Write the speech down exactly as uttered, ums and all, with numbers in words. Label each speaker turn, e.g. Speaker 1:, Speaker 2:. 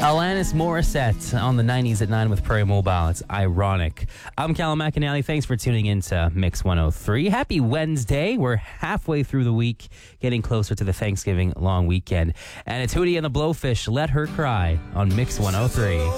Speaker 1: Alanis Morissette on the nineties at nine with Prairie Mobile. It's ironic. I'm Callum McAnally. Thanks for tuning in to Mix one oh three. Happy Wednesday. We're halfway through the week, getting closer to the Thanksgiving long weekend. And it's Hootie and the Blowfish, Let Her Cry on Mix one oh three.